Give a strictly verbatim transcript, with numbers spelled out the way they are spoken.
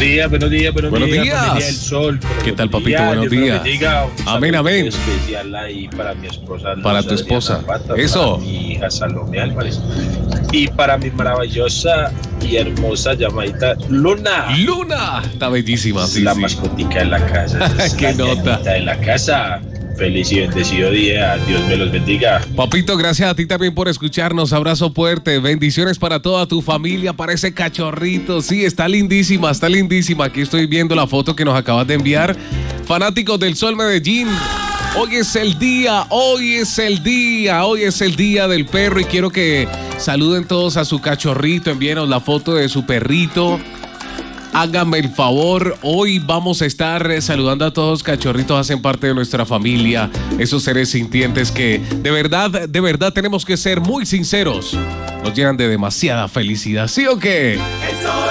días, buenos días, buenos, buenos días. días. Buenos días, el sol. ¿Qué tal, papito? Buenos días. Amén, amén. Especial ahí para mi esposa. Para tu esposa. Zapata, eso. Para mi hija Salomé Álvarez. Y para mi maravillosa y hermosa llamadita Luna. Luna. Está bellísima. Es sí, la sí. mascotica en la casa. Es Qué la nota. En la casa. Feliz y bendecido día. Dios me los bendiga. Papito, gracias a ti también por escucharnos. Abrazo fuerte. Bendiciones para toda tu familia, para ese cachorrito. Sí, está lindísima, está lindísima. Aquí estoy viendo la foto que nos acabas de enviar. Fanáticos del Sol Medellín. Hoy es el día, hoy es el día, hoy es el día del perro y quiero que saluden todos a su cachorrito. Envíenos la foto de su perrito. Háganme el favor, hoy vamos a estar saludando a todos los cachorritos, hacen parte de nuestra familia, esos seres sintientes que de verdad, de verdad tenemos que ser muy sinceros, nos llenan de demasiada felicidad, ¿sí o qué?